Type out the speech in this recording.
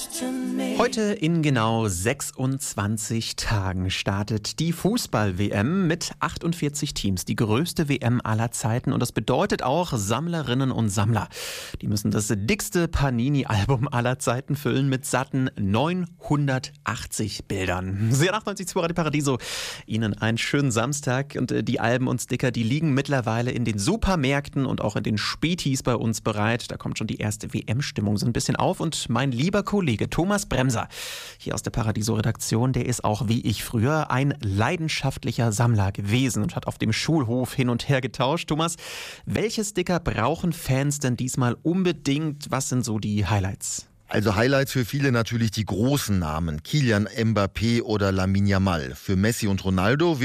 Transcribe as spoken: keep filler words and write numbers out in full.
Heute in genau sechsundzwanzig Tagen startet die Fußball-W M mit achtundvierzig Teams, die größte W M aller Zeiten. Und das bedeutet auch Sammlerinnen und Sammler. Die müssen das dickste Panini-Album aller Zeiten füllen mit satten neunhundertachtzig Bildern. Sie achtundneunzig Komma zwei Radio Paradiso. Ihnen einen schönen Samstag. Und die Alben und Sticker, die liegen mittlerweile in den Supermärkten und auch in den Spätis bei uns bereit. Da kommt schon die erste W M-Stimmung so ein bisschen auf. Und mein lieber Kollege Thomas Bremser hier aus der Paradiso-Redaktion, der ist auch wie ich früher ein leidenschaftlicher Sammler gewesen und hat auf dem Schulhof hin und her getauscht. Thomas, welche Sticker brauchen Fans denn diesmal unbedingt? Was sind so die Highlights? Also Highlights für viele natürlich die großen Namen, Kylian Mbappé oder Lamine Yamal. Für Messi und Ronaldo